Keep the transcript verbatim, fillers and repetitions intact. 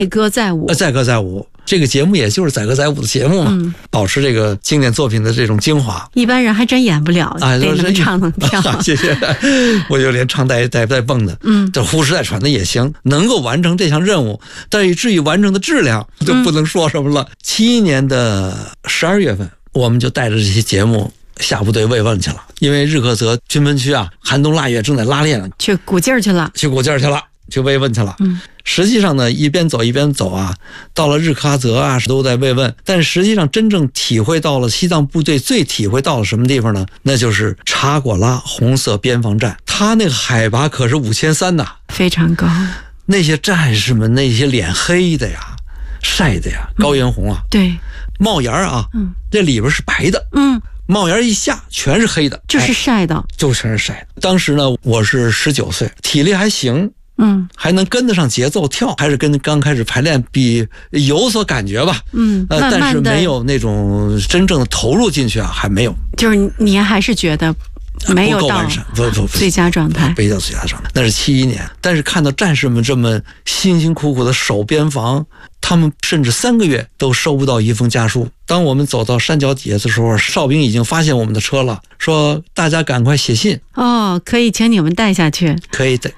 歌载舞， 载歌载舞。这个节目也就是载歌载舞的节目嘛，嗯、保持这个经典作品的这种精华， 一般人还真演不了， 啊， 得能唱能跳。 啊、谢谢，我就连唱带带带蹦的，嗯，这呼哧带喘的也行，能够完成这项任务，但是至于完成的质量就不能说什么了。七一、嗯、年的十二月份，我们就带着这些节目下部队慰问去了，因为日喀则军分区啊，寒冬腊月正在拉练， 去鼓劲儿去了， 去鼓劲儿去了。去慰问去了，嗯，实际上呢，一边走一边走啊，到了日喀则啊，都在慰问，但实际上真正体会到了西藏部队最体会到了什么地方呢？那就是察果拉红色边防站，它那个海拔可是五千三呐， 非常高。 那些战士们那些脸黑的呀，晒的呀，高原红啊， 嗯、对， 帽檐啊，嗯，这里边是白的， 嗯。 帽檐一下全是黑的， 就是晒的， 就全是晒的。当时呢，我是十九岁，体力还行。嗯，还能跟得上节奏跳，还是跟刚开始排练比有所感觉吧。嗯，呃， 慢慢但是没有那种真正的投入进去啊，还没有。 就是你还是觉得没有到不不最佳状态， 没到最佳状态。那是七一年，但是看到战士们这么辛辛苦苦的守边防，他们甚至三个月都收不到一封家书。当我们走到山脚底下的时候，哨兵已经发现我们的车了，说大家赶快写信哦，可以请你们带下去， 可以